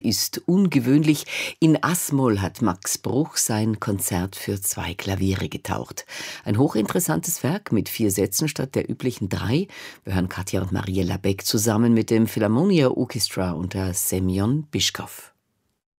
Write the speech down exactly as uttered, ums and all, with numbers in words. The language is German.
ist ungewöhnlich. In As-Moll hat Max Bruch sein Konzert für zwei Klaviere getaucht. Ein hochinteressantes Werk mit vier Sätzen statt der üblichen drei. Wir hören Katja und Mariella Beck zusammen mit dem Philharmonia Orchestra unter Semyon Bischkow.